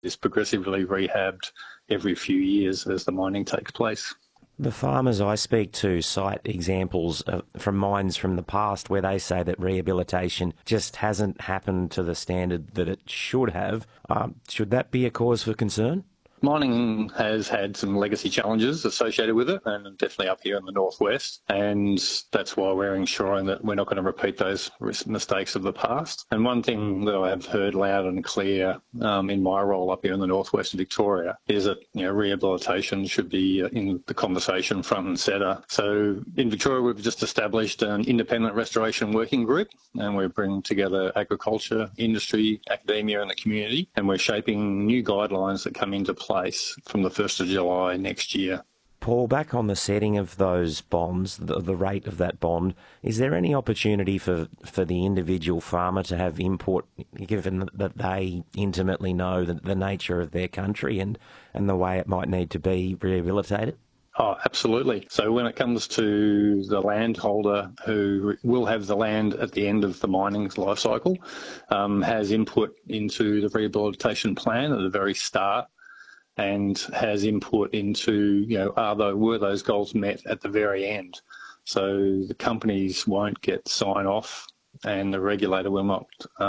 is progressively rehabbed every few years as the mining takes place. The farmers I speak to cite examples from mines from the past where they say that rehabilitation just hasn't happened to the standard that it should have. Should that be a cause for concern? Mining has had some legacy challenges associated with it, and definitely up here in the northwest, and that's why we're ensuring that we're not going to repeat those mistakes of the past. And one thing that I have heard loud and clear in my role up here in the northwest of Victoria is that rehabilitation should be in the conversation front and centre. So in Victoria, we've just established an independent restoration working group, and we're bringing together agriculture, industry, academia and the community, and we're shaping new guidelines that come into place from the 1st of July next year. Paul, back on the setting of those bonds, the rate of that bond, is there any opportunity for the individual farmer to have input, given that they intimately know the nature of their country and the way it might need to be rehabilitated? Oh, absolutely. So when it comes to the landholder who will have the land at the end of the mining's life cycle, has input into the rehabilitation plan at the very start, and has input into, were those goals met at the very end? So the companies won't get sign-off and the regulator will not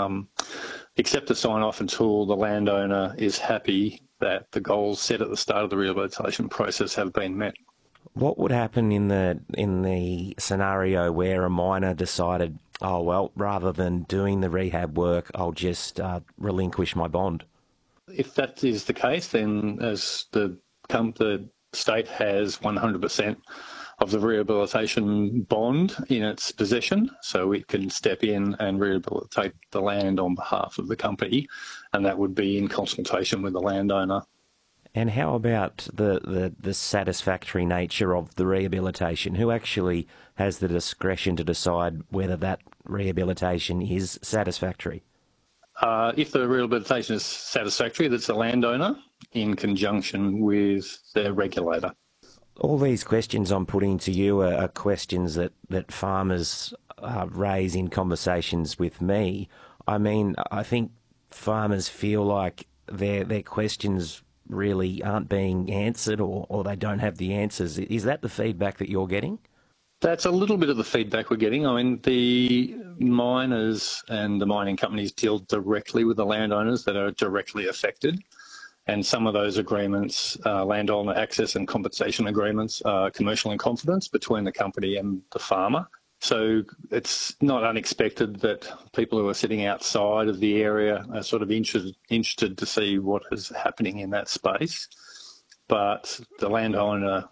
accept the sign-off until the landowner is happy that the goals set at the start of the rehabilitation process have been met. What would happen in the scenario where a miner decided, rather than doing the rehab work, I'll just relinquish my bond? If that is the case, then as the state has 100% of the rehabilitation bond in its possession, so it can step in and rehabilitate the land on behalf of the company, and that would be in consultation with the landowner. And how about the satisfactory nature of the rehabilitation? Who actually has the discretion to decide whether that rehabilitation is satisfactory? If the rehabilitation is satisfactory, that's the landowner in conjunction with their regulator. All these questions I'm putting to you are questions that farmers raise in conversations with me. I mean, I think farmers feel like their questions really aren't being answered or they don't have the answers. Is that the feedback that you're getting? That's a little bit of the feedback we're getting. I mean, the miners and the mining companies deal directly with the landowners that are directly affected. And some of those agreements, landowner access and compensation agreements, are commercial in confidence between the company and the farmer. So it's not unexpected that people who are sitting outside of the area are sort of interested to see what is happening in that space. But the landowner,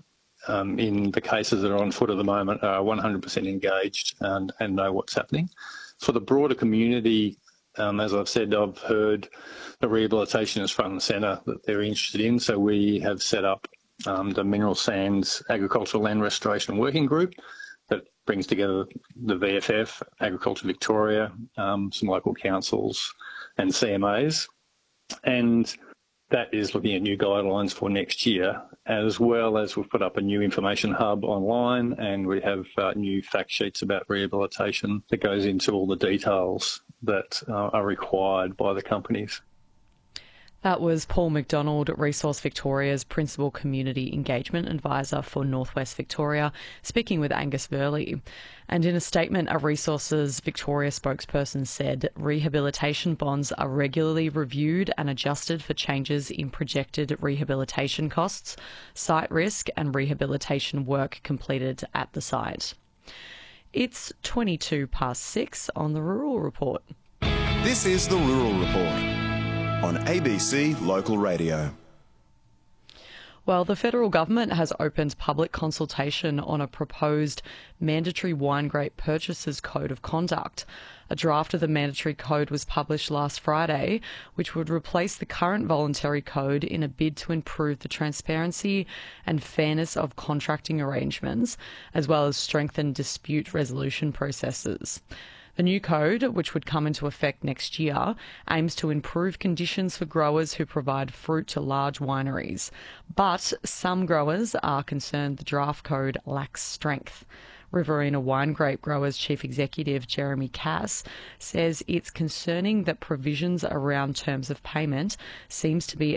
in the cases that are on foot at the moment, are 100% engaged and know what's happening. For the broader community, as I've said, I've heard the rehabilitation is front and centre that they're interested in. So we have set up the Mineral Sands Agricultural Land Restoration Working Group that brings together the VFF, Agriculture Victoria, some local councils and CMAs. And that is looking at new guidelines for next year, as well as we've put up a new information hub online, and we have new fact sheets about rehabilitation that goes into all the details that are required by the companies. That was Paul McDonald, Resource Victoria's Principal Community Engagement Advisor for Northwest Victoria, speaking with Angus Verley. And in a statement, a Resources Victoria spokesperson said rehabilitation bonds are regularly reviewed and adjusted for changes in projected rehabilitation costs, site risk and rehabilitation work completed at the site. It's 6:22 on the Rural Report. This is the Rural Report on ABC Local Radio. Well, the federal government has opened public consultation on a proposed mandatory wine grape purchasers code of conduct. A draft of the mandatory code was published last Friday, which would replace the current voluntary code in a bid to improve the transparency and fairness of contracting arrangements, as well as strengthen dispute resolution processes. The new code, which would come into effect next year, aims to improve conditions for growers who provide fruit to large wineries. But some growers are concerned the draft code lacks strength. Riverina Wine Grape Growers Chief Executive Jeremy Cass says it's concerning that provisions around terms of payment seems to be